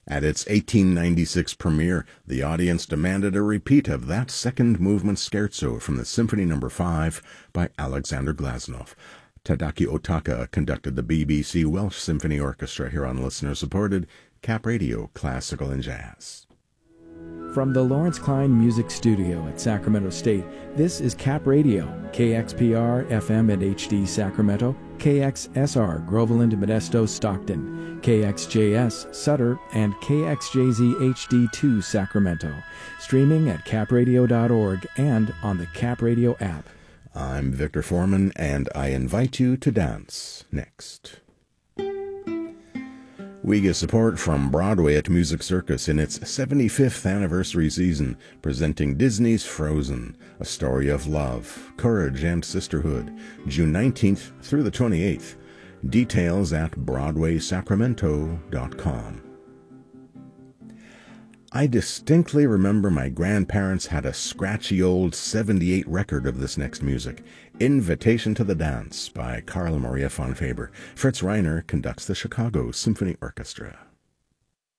At its 1896 premiere, the audience demanded a repeat of that second movement scherzo from the Symphony No. 5 by Alexander Glazunov. Tadaki Otaka conducted the BBC Welsh Symphony Orchestra here on listener-supported Cap Radio Classical and Jazz. From the Lawrence Klein Music Studio at Sacramento State, this is Cap Radio, KXPR FM and HD Sacramento, KXSR Groveland, Modesto, Stockton, KXJS Sutter, and KXJZ HD2 Sacramento. Streaming at capradio.org and on the Cap Radio app. I'm Victor Foreman, and I invite you to dance next. We get support from Broadway at Music Circus in its 75th anniversary season, presenting Disney's Frozen, a story of love, courage, and sisterhood, June 19th through the 28th. Details at BroadwaySacramento.com. I distinctly remember my grandparents had a scratchy old 78 record of this next music, Invitation to the Dance by Carla Maria von Faber. Fritz Reiner conducts the Chicago Symphony Orchestra.